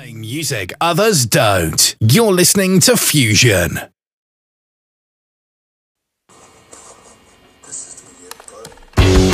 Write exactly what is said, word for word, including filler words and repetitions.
Playing music others don't. You're listening to Fusion.